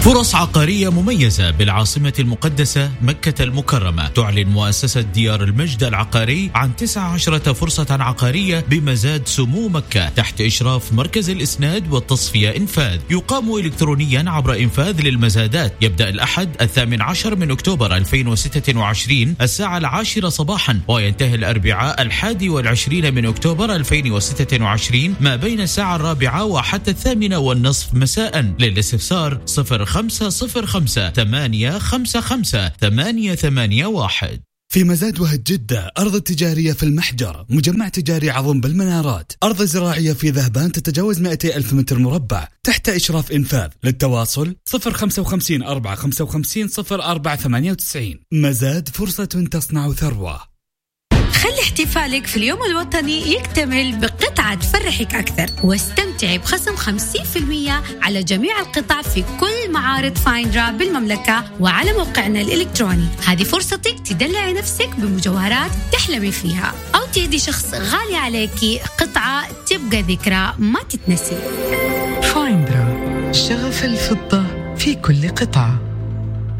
فرص عقارية مميزة بالعاصمة المقدسة مكة المكرمة. تعلن مؤسسة ديار المجد العقاري عن 19 فرصة عقارية بمزاد سمو مكة تحت إشراف مركز الإسناد والتصفية إنفاذ. يقام إلكترونيا عبر إنفاذ للمزادات. يبدأ الأحد 18 أكتوبر 2026 الساعة 10 صباحا، وينتهي الأربعاء 21 أكتوبر 2026 ما بين الساعة 4 وحتى 8:30 مساء. للاستفسار 0558555881. في مزاد وهج جدة، أرض تجارية في المحجر، مجمع تجاري عظيم بالمنارات، أرض زراعية في ذهبان تتجاوز 200 ألف متر مربع تحت إشراف إنفاذ. للتواصل 055 455 0498. مزاد فرصة تصنع ثروة. خلي احتفالك في اليوم الوطني يكتمل بقطعة تفرحك أكثر، واستمتعي بخصم 50% على جميع القطع في كل معارض فايندرا بالمملكة وعلى موقعنا الإلكتروني. هذه فرصتك تدلعي نفسك بمجوهرات تحلمي فيها، أو تهدي شخص غالي عليكي قطعة تبقى ذكرى ما تتنسي. فايندرا، شغف الفضة في كل قطعة.